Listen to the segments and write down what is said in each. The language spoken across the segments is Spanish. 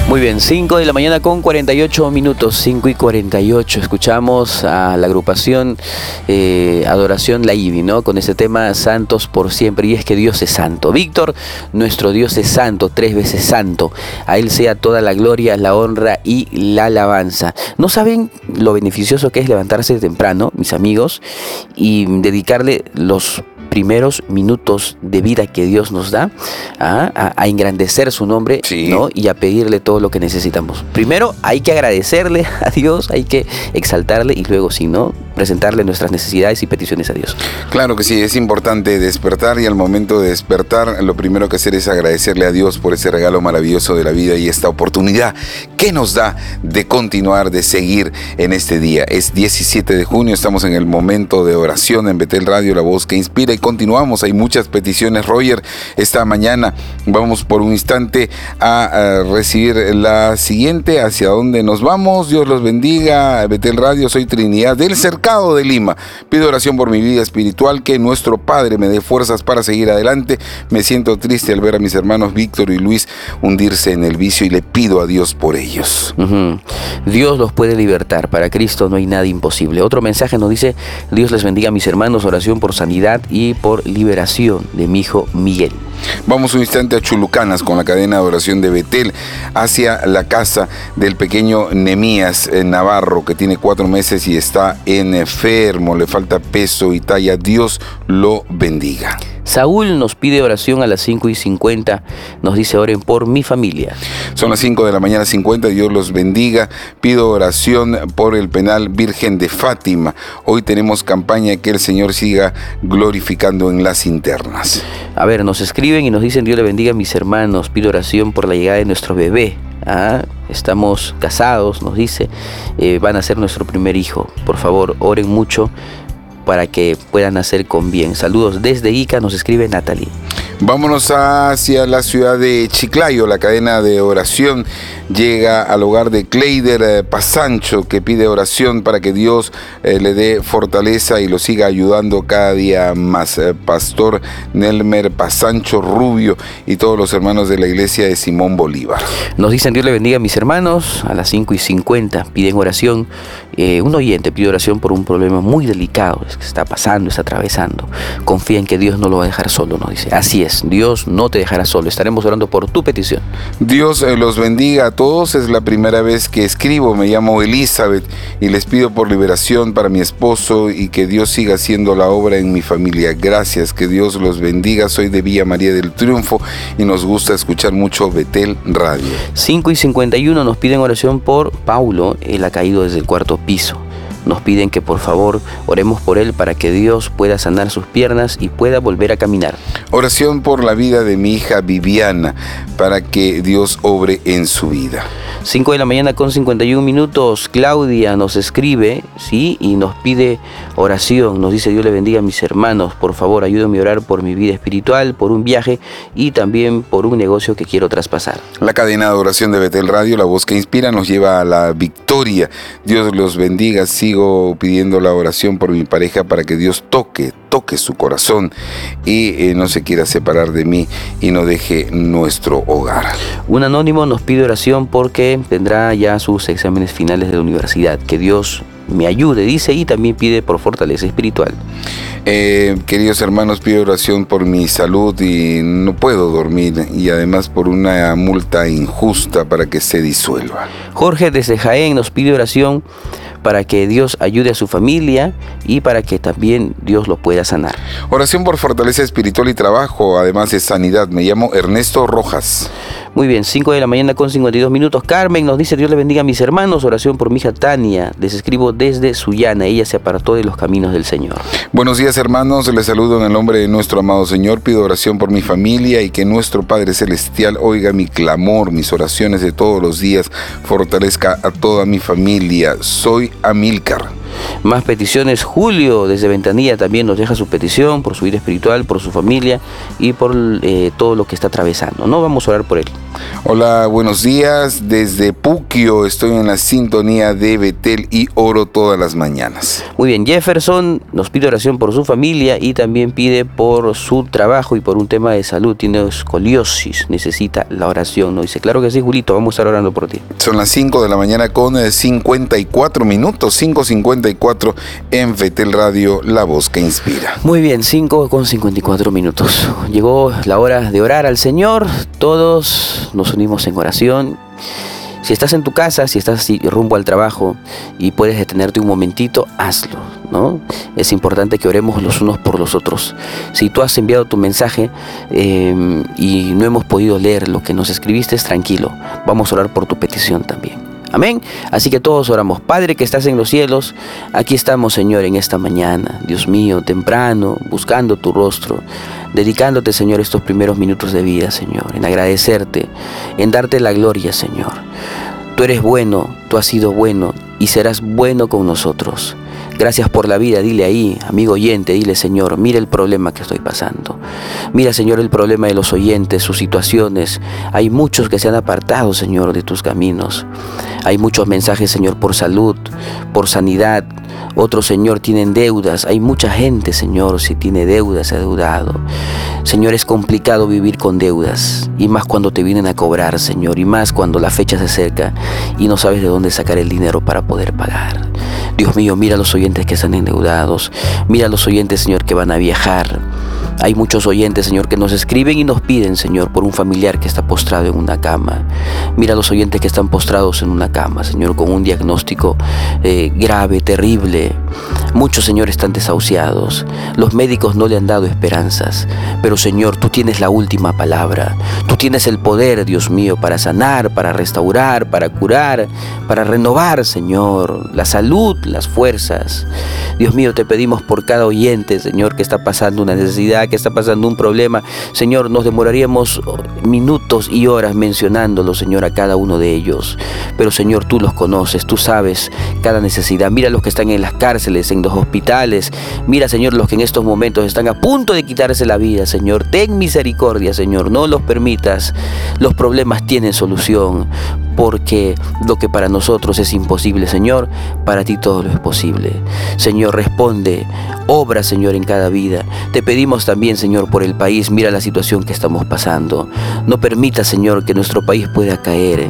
Muy bien, 5 de la mañana con 48 minutos, 5 y 48. Escuchamos a la agrupación Adoración La IBI, ¿no? Con ese tema Santos por siempre. Y es que Dios es santo. Víctor, nuestro Dios es santo, 3 veces santo. A Él sea toda la gloria, la honra y la alabanza. ¿No saben lo beneficioso que es levantarse temprano, mis amigos, y dedicarle los primeros minutos de vida que Dios nos da a engrandecer su nombre, sí, ¿no? Y a pedirle todo lo que necesitamos? Primero hay que agradecerle a Dios, hay que exaltarle y luego, si no, presentarle nuestras necesidades y peticiones a Dios. Claro que sí, es importante despertar, y al momento de despertar lo primero que hacer es agradecerle a Dios por ese regalo maravilloso de la vida y esta oportunidad que nos da de continuar, de seguir en este día. Es 17 de junio, estamos en el momento de oración en Betel Radio, la voz que inspira, y continuamos. Hay muchas peticiones, Roger. Esta mañana vamos por un instante a recibir la siguiente. ¿Hacia dónde nos vamos? Dios los bendiga. Betel Radio, soy Trinidad del Cercado de Lima. Pido oración por mi vida espiritual, que nuestro Padre me dé fuerzas para seguir adelante. Me siento triste al ver a mis hermanos Víctor y Luis hundirse en el vicio y le pido a Dios por ellos. Dios los puede libertar. Para Cristo no hay nada imposible. Otro mensaje nos dice: Dios les bendiga a mis hermanos, oración por sanidad y por liberación de mi hijo Miguel. Vamos un instante a Chulucanas con la cadena de oración de Betel, hacia la casa del pequeño Nemías Navarro, que tiene 4 meses y está enfermo, le falta peso y talla. Dios lo bendiga. Saúl nos pide oración a las 5:50, nos dice: oren por mi familia. Son las 5 de la mañana 50, Dios los bendiga. Pido oración por el penal Virgen de Fátima. Hoy tenemos campaña, que el Señor siga glorificando en las internas. A ver, nos escriben y nos dicen: Dios le bendiga a mis hermanos, pido oración por la llegada de nuestro bebé. Estamos casados, nos dice, van a ser nuestro primer hijo. Por favor, oren mucho para que puedan nacer con bien. Saludos desde Ica, nos escribe Natalie. Vámonos hacia la ciudad de Chiclayo. La cadena de oración llega al hogar de Kleider Pasancho, que pide oración para que Dios le dé fortaleza y lo siga ayudando cada día más. Pastor Nelmer Pasancho Rubio y todos los hermanos de la iglesia de Simón Bolívar. Nos dicen: Dios le bendiga a mis hermanos. A las 5:50 piden oración. Un oyente pide oración por un problema muy delicado que está pasando, está atravesando. Confía en que Dios no lo va a dejar solo, nos dice. Así es, Dios no te dejará solo. Estaremos orando por tu petición. Dios los bendiga a todos. Es la primera vez que escribo. Me llamo Elizabeth y les pido por liberación para mi esposo y que Dios siga haciendo la obra en mi familia. Gracias, que Dios los bendiga. Soy de Villa María del Triunfo y nos gusta escuchar mucho Betel Radio. 5:51 nos piden oración por Paulo. Él ha caído desde el 4º piso. Nos piden que por favor oremos por él para que Dios pueda sanar sus piernas y pueda volver a caminar. Oración por la vida de mi hija Viviana, para que Dios obre en su vida. 5 de la mañana con 51 minutos. Claudia nos escribe, ¿sí? Y nos pide oración. Nos dice: Dios le bendiga a mis hermanos. Por favor, ayúdenme a orar por mi vida espiritual, por un viaje y también por un negocio que quiero traspasar. La cadena de oración de Betel Radio, la voz que inspira, nos lleva a la victoria. Dios los bendiga. Sigo pidiendo la oración por mi pareja para que Dios toque su corazón y no se quiera separar de mí y no deje nuestro hogar. Un anónimo nos pide oración porque tendrá ya sus exámenes finales de la universidad. Que Dios me ayude, dice, y también pide por fortaleza espiritual. Queridos hermanos, pido oración por mi salud y no puedo dormir, y además por una multa injusta para que se disuelva. Jorge desde Jaén nos pide oración para que Dios ayude a su familia y para que también Dios lo pueda sanar. Oración por fortaleza espiritual y trabajo, además de sanidad. Me llamo Ernesto Rojas. Muy bien, 5 de la mañana con 52 minutos. Carmen nos dice: Dios le bendiga a mis hermanos. Oración por mi hija Tania. Les escribo desde Sullana. Ella se apartó de los caminos del Señor. Buenos días, hermanos. Les saludo en el nombre de nuestro amado Señor. Pido oración por mi familia y que nuestro Padre Celestial oiga mi clamor, mis oraciones de todos los días. Fortalezca a toda mi familia. Soy Amílcar. Más peticiones. Julio desde Ventanilla también nos deja su petición por su vida espiritual, por su familia y por todo lo que está atravesando, ¿no? Vamos a orar por él. Hola, buenos días. Desde Puquio estoy en la sintonía de Betel y oro todas las mañanas. Muy bien, Jefferson nos pide oración por su familia y también pide por su trabajo y por un tema de salud. Tiene escoliosis, necesita la oración, ¿no? Dice, claro que sí, Julito, vamos a estar orando por ti. Son las 5 de la mañana con 54 minutos, 5:54 en Betel Radio, la voz que inspira. Muy bien, 5:54 minutos. Llegó la hora de orar al Señor. Todos nos unimos en oración. Si estás en tu casa, si estás rumbo al trabajo y puedes detenerte un momentito, hazlo, ¿no? Es importante que oremos los unos por los otros. Si tú has enviado tu mensaje y no hemos podido leer lo que nos escribiste, tranquilo, vamos a orar por tu petición también. Amén. Así que todos oramos. Padre que estás en los cielos, aquí estamos, Señor, en esta mañana. Dios mío, temprano, buscando tu rostro, dedicándote, Señor, estos primeros minutos de vida, Señor, en agradecerte, en darte la gloria, Señor. Tú eres bueno, tú has sido bueno y serás bueno con nosotros. Gracias por la vida, dile ahí, amigo oyente, dile, Señor, mira el problema que estoy pasando. Mira, Señor, el problema de los oyentes, sus situaciones. Hay muchos que se han apartado, Señor, de tus caminos. Hay muchos mensajes, Señor, por salud, por sanidad. Otros, Señor, tienen deudas. Hay mucha gente, Señor, si tiene deudas, se ha deudado. Señor, es complicado vivir con deudas. Y más cuando te vienen a cobrar, Señor. Y más cuando la fecha se acerca y no sabes de dónde sacar el dinero para poder pagar. Dios mío, mira a los oyentes que están endeudados. Mira a los oyentes, Señor, que van a viajar. Hay muchos oyentes, Señor, que nos escriben y nos piden, Señor, por un familiar que está postrado en una cama. Mira a los oyentes que están postrados en una cama, Señor, con un diagnóstico grave, terrible. Muchos, Señor, están desahuciados. Los médicos no le han dado esperanzas. Pero, Señor, tú tienes la última palabra. Tú tienes el poder, Dios mío, para sanar, para restaurar, para curar, para renovar, Señor, la salud, las fuerzas. Dios mío, te pedimos por cada oyente, Señor, que está pasando una necesidad, que está pasando un problema. Señor, nos demoraríamos minutos y horas mencionándolo, Señor, a cada uno de ellos. Pero, Señor, tú los conoces, tú sabes cada necesidad. Mira los que están en las cárceles, en los hospitales. Mira, Señor, los que en estos momentos están a punto de quitarse la vida, Señor. Ten misericordia, Señor, no los permitas. Los problemas tienen solución, porque lo que para nosotros es imposible, Señor, para ti todo lo es posible. Señor, responde, obra, Señor, en cada vida. Te pedimos también, Señor, por el país. Mira la situación que estamos pasando. No permita, Señor, que nuestro país pueda caer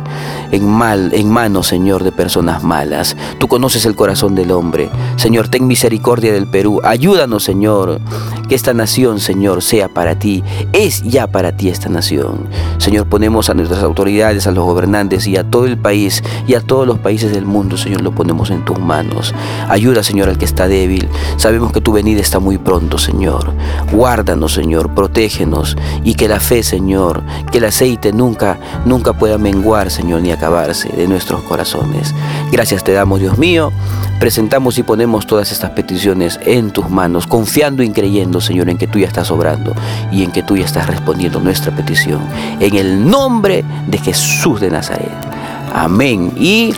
en manos, Señor, de personas malas. Tú conoces el corazón del hombre. Señor, ten misericordia del Perú. Ayúdanos, Señor, que esta nación, Señor, sea para ti. Es ya para ti esta nación. Señor, ponemos a nuestras autoridades, a los gobernantes y a todo el país y a todos los países del mundo, Señor, lo ponemos en tus manos. Ayuda, Señor, al que está débil. Sabemos que tu venida está muy pronto, Señor. Guárdanos, Señor, protégenos y que la fe, Señor, que el aceite nunca pueda menguar, Señor, ni acabarse de nuestros corazones. Gracias te damos, Dios mío. Presentamos y ponemos todas estas peticiones en tus manos, confiando y creyendo, Señor, en que tú ya estás obrando y en que tú ya estás respondiendo nuestra petición. En el nombre de Jesús de Nazaret. Amén y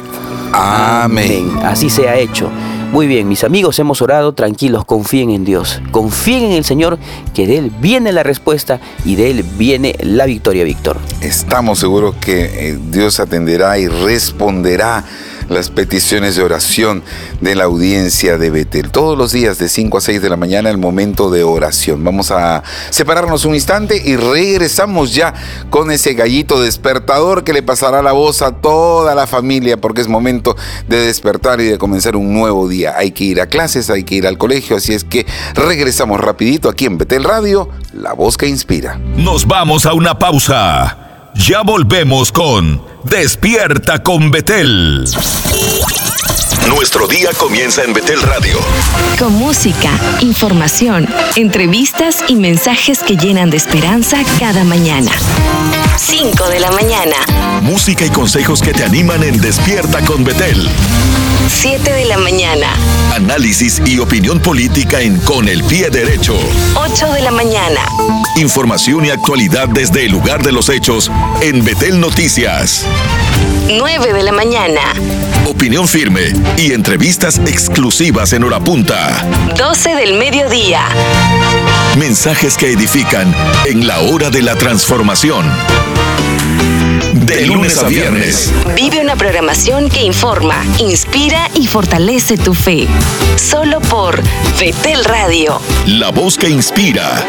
amén. Así sea hecho. Muy bien, mis amigos, hemos orado, tranquilos, confíen en Dios, confíen en el Señor, que de Él viene la respuesta y de Él viene la victoria, Víctor. Estamos seguros que Dios atenderá y responderá las peticiones de oración de la audiencia de Betel. Todos los días de 5 a 6 de la mañana, el momento de oración. Vamos a separarnos un instante y regresamos ya con ese gallito despertador que le pasará la voz a toda la familia, porque es momento de despertar y de comenzar un nuevo día. Hay que ir a clases, hay que ir al colegio, así es que regresamos rapidito aquí en Betel Radio, la voz que inspira. Nos vamos a una pausa. Ya volvemos con Despierta con Betel. Nuestro día comienza en Betel Radio. Con música, información, entrevistas y mensajes que llenan de esperanza cada mañana. 5 de la mañana. Música y consejos que te animan en Despierta con Betel. 7 de la mañana. Análisis y opinión política en Con el Pie Derecho. 8 de la mañana. Información y actualidad desde el lugar de los hechos en Betel Noticias. 9 de la mañana. opinión firme y entrevistas exclusivas en hora punta. 12 del mediodía. Mensajes que edifican en la hora de la transformación. De lunes a viernes. Vive una programación que informa, inspira y fortalece tu fe. Solo por Betel Radio. La voz que inspira.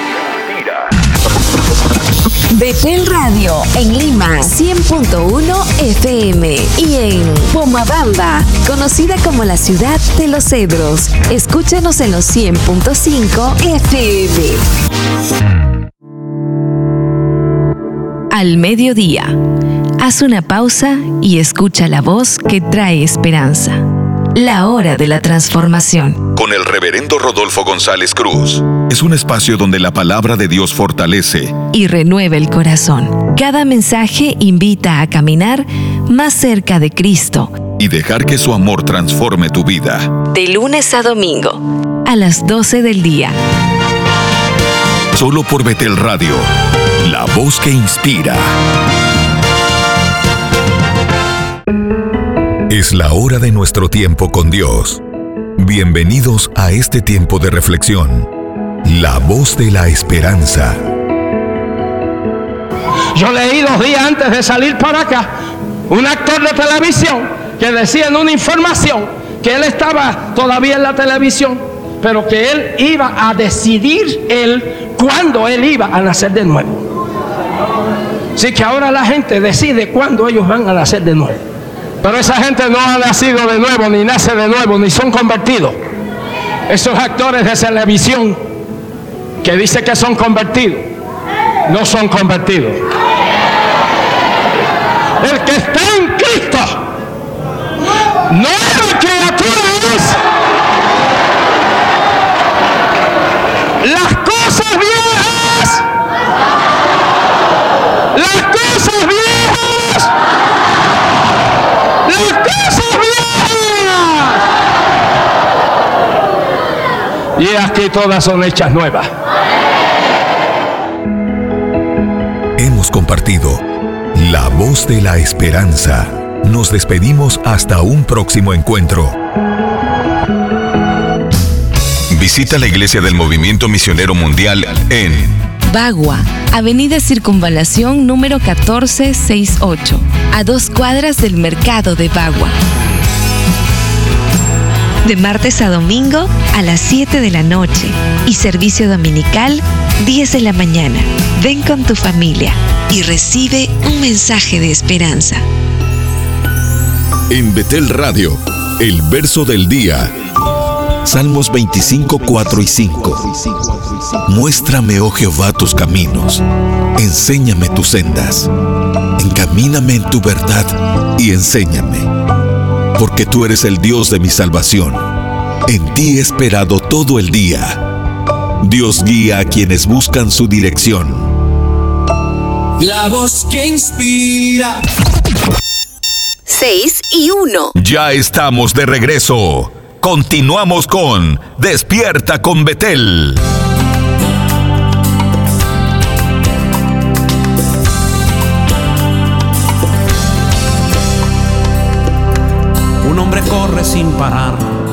Betel Radio en Lima 100.1 FM y en Pomabamba, conocida como la ciudad de los cedros. Escúchanos en los 100.5 FM. Al mediodía, haz una pausa y escucha la voz que trae esperanza. La hora de la transformación. Con el reverendo Rodolfo González Cruz. Es un espacio donde la palabra de Dios fortalece y renueva el corazón. Cada mensaje invita a caminar más cerca de Cristo y dejar que su amor transforme tu vida. De lunes a domingo, a las 12 del día. Solo por Betel Radio, la voz que inspira. Es la hora de nuestro tiempo con Dios. Bienvenidos a este tiempo de reflexión. La voz de la esperanza. Yo leí 2 días antes de salir para acá un actor de televisión que decía en una información que él estaba todavía en la televisión, pero que él iba a decidir cuándo él iba a nacer de nuevo. Así que ahora la gente decide cuándo ellos van a nacer de nuevo. Pero esa gente no ha nacido de nuevo, ni nace de nuevo, ni son convertidos. Esos actores de televisión que dicen que son convertidos, no son convertidos. El que está en Cristo, nueva criatura es. Las cosas viejas, las cosas viejas, las cosas viejas, y aquí todas son hechas nuevas. Hemos compartido la voz de la esperanza. Nos despedimos hasta un próximo encuentro. Visita la Iglesia del Movimiento Misionero Mundial en Bagua, Avenida Circunvalación número 1468, a 2 cuadras del Mercado de Bagua. De martes a domingo a las 7 de la noche y servicio dominical 10 de la mañana. Ven con tu familia y recibe un mensaje de esperanza. En Betel Radio, el verso del día. Salmos 25, 4 y 5. Muéstrame, oh Jehová, tus caminos. Enséñame tus sendas. Encamíname en tu verdad y enséñame. Porque tú eres el Dios de mi salvación. En ti he esperado todo el día. Dios guía a quienes buscan su dirección. La voz que inspira. 6:01. Ya estamos de regreso. Continuamos con Despierta con Betel. Un hombre corre sin parar